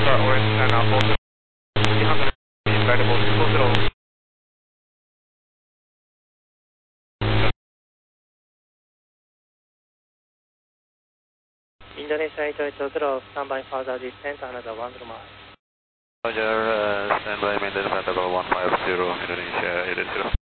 Oscar Orange China 4 300 available 240. Indonesia 820, standby for the descent another 1 mile. Roger, standby maintenance at level 150, Indonesia 880.